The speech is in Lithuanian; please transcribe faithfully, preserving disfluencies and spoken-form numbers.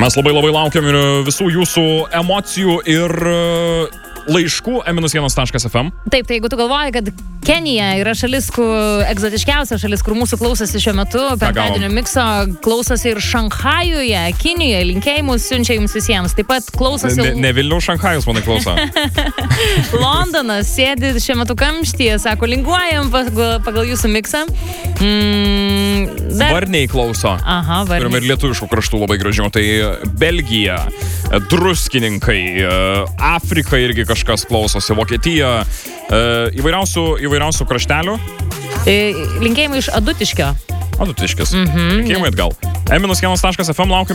Mes labai labai laukiam ir visų jūsų emocijų ir laiškų e vienas taškas ef em. Taip, tai jeigu tu galvoji, kad Kenija yra šalis, kur egzotiškiausia šalis, kur mūsų klausosi šiuo metu, penktadienio mikso klausosi ir Šanchajuje, Kinijoje, linkėjimus siunčia jums visiems. Taip pat klausosi... Ne, ne Vilniaus Šanchajus, manai, klauso. Londonas sėdi šiuo metu kamštyje, sako, linguojam pagal, pagal jūsų miksą. Mm, dar... Varniai klauso. Aha, varniai. Turim ir lietuviškų kraštų labai gražių. Tai Belgija, druskininkai, Afrika irgi kažkas klausosi, Vokietija, įvairiausių, įvairiausių kraštelių. Linkėjimai iš Adutiškio. Adutiškis. Mhm. Linkėjimai atgal. e vienas taškas ef em laukiam